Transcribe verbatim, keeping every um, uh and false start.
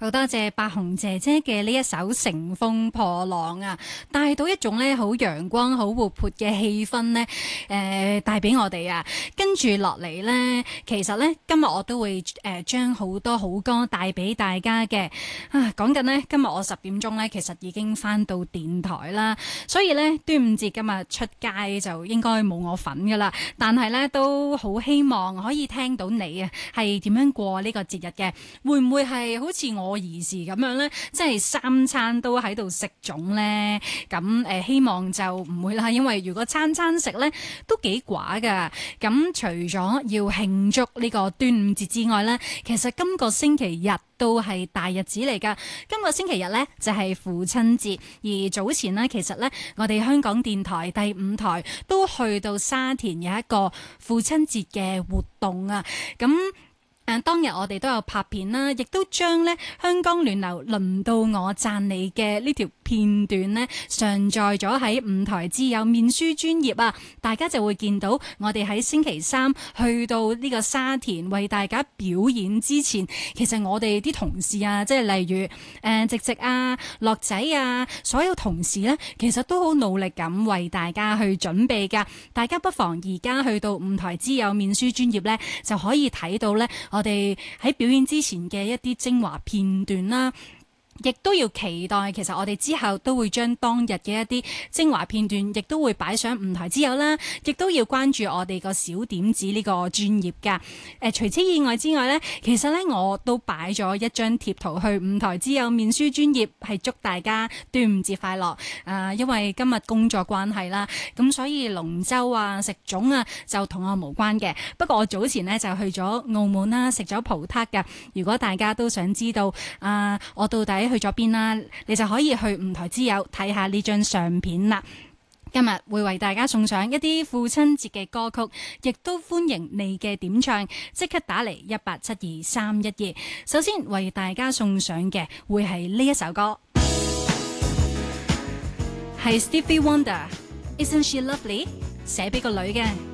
好多謝白紅姐姐嘅呢一首《乘風破浪》啊，帶到一種咧好陽光、好活潑嘅氣氛咧，誒、呃、帶俾我哋啊。跟住落嚟咧，其實咧今日我都會誒將好多好歌帶俾大家嘅。啊，講緊呢，今日我十點鐘咧，其實已經翻到電台啦，所以咧端午節今日出街就應該冇我份噶啦。但係咧都好希望可以聽到你啊，係點樣過呢個節日嘅？會唔會係好似我兒時咁樣呢？即係三餐都喺度食粽呢？咁誒、呃，希望就唔會啦，因為如果餐餐食呢，都幾寡噶。咁除咗要慶祝呢個端午節之外呢，其實今個星期日都係大日子嚟噶。今個星期日呢，就係父親節，而早前呢，其實呢，我哋香港電台第五台都去到沙田有一個父親節嘅活動啊。咁誒，當日我哋都有拍片啦，亦都將咧香港暖流輪到我讚你嘅呢條片段咧上載咗喺五台之友面書專頁啊，大家就會見到我哋喺星期三去到呢個沙田為大家表演之前，其實我哋啲同事啊，即係例如誒、呃、直直啊、樂仔啊，所有同事咧，其實都好努力咁為大家去準備噶。大家不妨而家去到五台之友面書專頁咧，就可以睇到咧。我哋喺表演之前嘅一啲精華片段啦，亦都要期待。其實我哋之後都會將當日嘅一啲精華片段，亦都會擺上五台之友啦。亦都要關注我哋個小點子呢個專頁噶。誒、呃，除此以外之外呢，其實呢我都擺咗一張貼圖去五台之友面書專頁，係祝大家端午節快樂。誒、呃，因為今日工作關係啦，咁所以龍舟啊、食粽啊，就同我無關嘅。不過我早前呢就去咗澳門啦，食咗葡撻噶。如果大家都想知道啊、呃，我到底去咗邊啦？你就可以去五台之友睇下呢張相片啦。今日會為大家送上一啲父親節嘅歌曲，亦都歡迎你嘅點唱，即刻打嚟一八七二三一二。首先為大家送上嘅會係呢一首歌，係 Stevie Wonder，Isn't She Lovely？ 寫俾個女嘅。